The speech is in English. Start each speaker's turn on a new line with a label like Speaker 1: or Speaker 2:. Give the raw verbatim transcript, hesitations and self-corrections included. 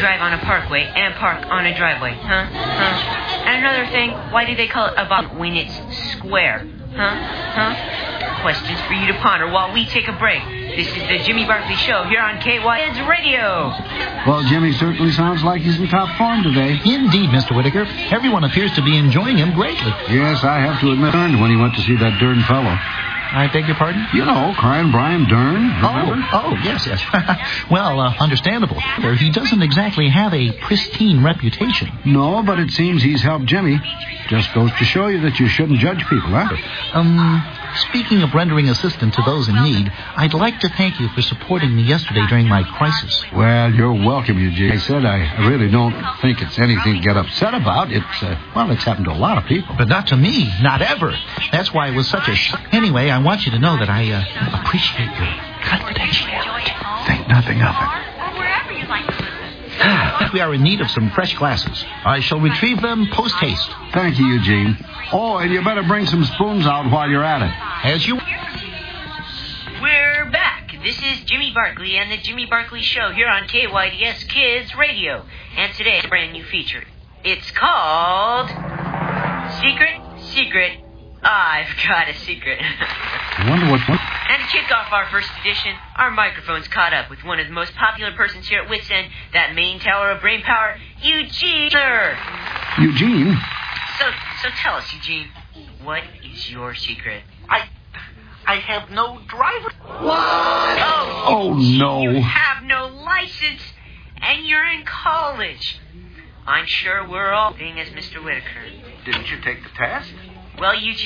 Speaker 1: drive on a parkway and park on a driveway? Huh? Huh? And another thing, why do they call it a bog when it's square? Huh? Huh? Questions for you to ponder while we take a break. This is the Jimmy Barkley Show here on K Y Kids Radio.
Speaker 2: Well, Jimmy certainly sounds like he's in top form today.
Speaker 3: Indeed, Mister Whitaker. Everyone appears to be enjoying him greatly.
Speaker 2: Yes, I have to admit, when he went to see that Dern fellow.
Speaker 3: I beg your pardon?
Speaker 2: You know, crying Brian Dern, remember?
Speaker 3: Oh, oh, yes, yes. Well, uh, understandable. He doesn't exactly have a pristine reputation.
Speaker 2: No, but it seems he's helped Jimmy. Just goes to show you that you shouldn't judge people, huh?
Speaker 3: Um, speaking of rendering assistance to those in need, I'd like to thank you for supporting me yesterday during my crisis.
Speaker 2: Well, you're welcome, Eugene. I said I really don't think it's anything to get upset about. It's, uh, well, it's happened to a lot of people.
Speaker 3: But not to me, not ever. That's why it was such a... Sh- anyway, I want you to know that I uh, appreciate your confidentiality.
Speaker 2: Think nothing of it.
Speaker 1: Wherever you like to listen.
Speaker 3: We are in need of some fresh glasses. I shall retrieve them post-haste.
Speaker 2: Thank you, Eugene. Oh, and you better bring some spoons out while you're at it.
Speaker 3: As you...
Speaker 1: We're back. This is Jimmy Barkley and the Jimmy Barkley Show here on K Y D S Kids Radio. And today, a brand new feature. It's called... Secret, Secret, I've Got a Secret.
Speaker 2: I wonder what... what?
Speaker 1: And to kick off our first edition, our microphone's caught up with one of the most popular persons here at Wits End, that main tower of brain power, Eugene. Sir.
Speaker 2: Eugene?
Speaker 1: So, so tell us, Eugene, what is your secret?
Speaker 3: I... I have no driver.
Speaker 1: What? Oh,
Speaker 2: Oh, no.
Speaker 1: You have no license, and you're in college. I'm sure we're all being as Mister Whitaker.
Speaker 2: Didn't you take the test?
Speaker 1: Well, Eugene...